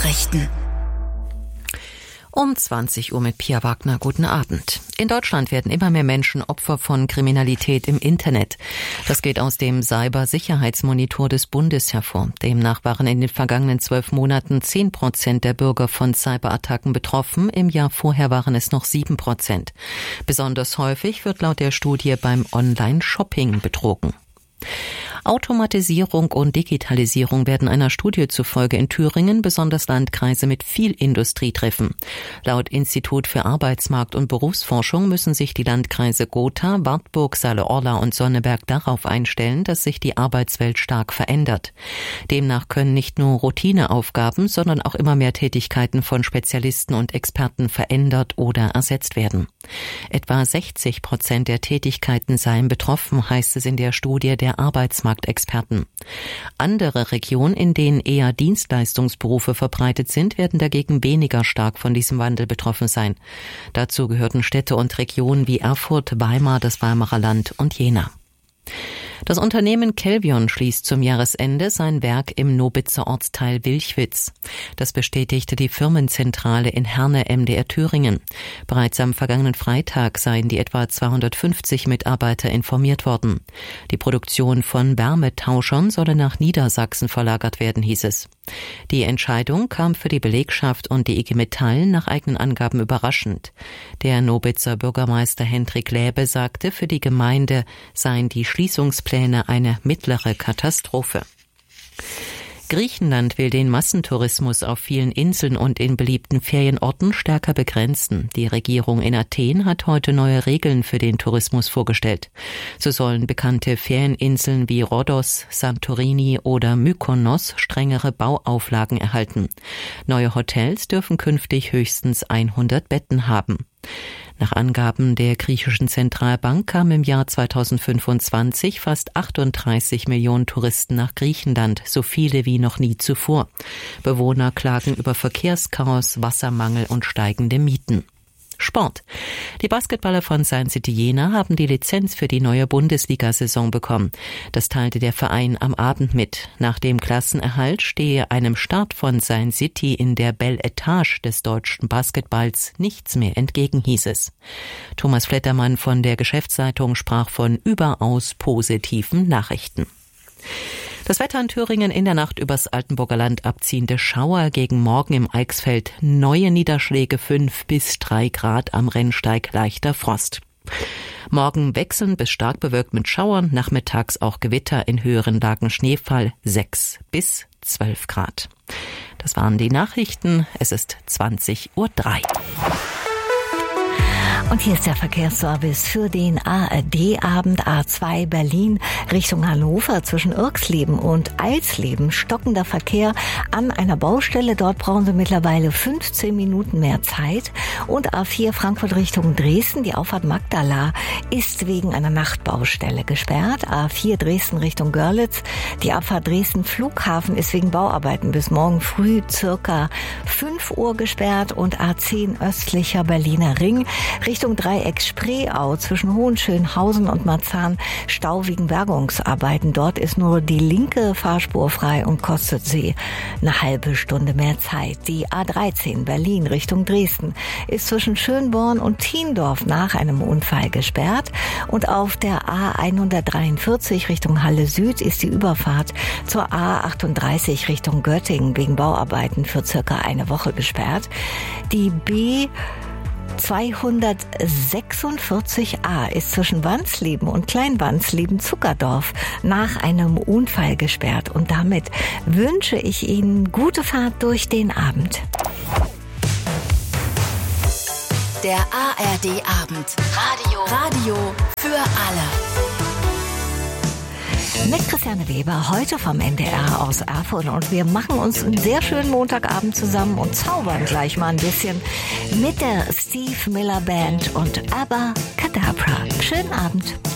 Nachrichten. Um 20 Uhr mit Pia Wagner. Guten Abend. In Deutschland werden immer mehr Menschen Opfer von Kriminalität im Internet. Das geht aus dem Cybersicherheitsmonitor des Bundes hervor. Demnach waren in den vergangenen 12 Monaten 10% der Bürger von Cyberattacken betroffen. Im Jahr vorher waren es noch 7%. Besonders häufig wird laut der Studie beim Online-Shopping betrogen. Automatisierung und Digitalisierung werden einer Studie zufolge in Thüringen besonders Landkreise mit viel Industrie treffen. Laut Institut für Arbeitsmarkt- und Berufsforschung müssen sich die Landkreise Gotha, Wartburg, Saale-Orla und Sonneberg darauf einstellen, dass sich die Arbeitswelt stark verändert. Demnach können nicht nur Routineaufgaben, sondern auch immer mehr Tätigkeiten von Spezialisten und Experten verändert oder ersetzt werden. Etwa 60% der Tätigkeiten seien betroffen, heißt es in der Studie der Arbeitsmarktexperten. Andere Regionen, in denen eher Dienstleistungsberufe verbreitet sind, werden dagegen weniger stark von diesem Wandel betroffen sein. Dazu gehörten Städte und Regionen wie Erfurt, Weimar, das Weimarer Land und Jena. Das Unternehmen Kelvion schließt zum Jahresende sein Werk im Nobitzer Ortsteil Wilchwitz. Das bestätigte die Firmenzentrale in Herne, MDR Thüringen. Bereits am vergangenen Freitag seien die etwa 250 Mitarbeiter informiert worden. Die Produktion von Wärmetauschern solle nach Niedersachsen verlagert werden, hieß es. Die Entscheidung kam für die Belegschaft und die IG Metall nach eigenen Angaben überraschend. Der Nobitzer Bürgermeister Hendrik Läbe sagte, für die Gemeinde seien die Schließungspläne eine mittlere Katastrophe. Griechenland will den Massentourismus auf vielen Inseln und in beliebten Ferienorten stärker begrenzen. Die Regierung in Athen hat heute neue Regeln für den Tourismus vorgestellt. So sollen bekannte Ferieninseln wie Rhodos, Santorini oder Mykonos strengere Bauauflagen erhalten. Neue Hotels dürfen künftig höchstens 100 Betten haben. Nach Angaben der griechischen Zentralbank kamen im Jahr 2025 fast 38 Millionen Touristen nach Griechenland, so viele wie noch nie zuvor. Bewohner klagen über Verkehrschaos, Wassermangel und steigende Mieten. Sport. Die Basketballer von Saint City Jena haben die Lizenz für die neue Bundesliga-Saison bekommen. Das teilte der Verein am Abend mit. Nach dem Klassenerhalt stehe einem Start von Saint City in der Belle Etage des deutschen Basketballs nichts mehr entgegen, hieß es. Thomas Flettermann von der Geschäftsleitung sprach von überaus positiven Nachrichten. Das Wetter in Thüringen: in der Nacht übers Altenburger Land abziehende Schauer, gegen Morgen im Eichsfeld neue Niederschläge, 5 bis 3 Grad, am Rennsteig leichter Frost. Morgen wechselnd bis stark bewölkt mit Schauern, nachmittags auch Gewitter, in höheren Lagen Schneefall, 6 bis 12 Grad. Das waren die Nachrichten. Es ist 20:03 Uhr. Und hier ist der Verkehrsservice für den ARD-Abend. A2 Berlin Richtung Hannover zwischen Irxleben und Eilsleben. Stockender Verkehr an einer Baustelle. Dort brauchen Sie mittlerweile 15 Minuten mehr Zeit. Und A4 Frankfurt Richtung Dresden. Die Auffahrt Magdala ist wegen einer Nachtbaustelle gesperrt. A4 Dresden Richtung Görlitz. Die Abfahrt Dresden Flughafen ist wegen Bauarbeiten bis morgen früh circa 5 Uhr gesperrt. Und A10 östlicher Berliner Ring Richtung Dreieck Spreeau zwischen Hohenschönhausen und Marzahn, Stau wegen Bergungsarbeiten. Dort ist nur die linke Fahrspur frei und kostet Sie eine halbe Stunde mehr Zeit. Die A13 Berlin Richtung Dresden ist zwischen Schönborn und Thiendorf nach einem Unfall gesperrt. Und auf der A143 Richtung Halle Süd ist die Überfahrt zur A38 Richtung Göttingen wegen Bauarbeiten für circa eine Woche gesperrt. Die B246a ist zwischen Wansleben und Kleinwansleben-Zuckerdorf nach einem Unfall gesperrt. Und damit wünsche ich Ihnen gute Fahrt durch den Abend. Der ARD-Abend. Radio für alle. Mit Christiane Weber, heute vom NDR aus Erfurt. Und wir machen uns einen sehr schönen Montagabend zusammen und zaubern gleich mal ein bisschen mit der Steve Miller Band und Abba Kadabra. Schönen Abend.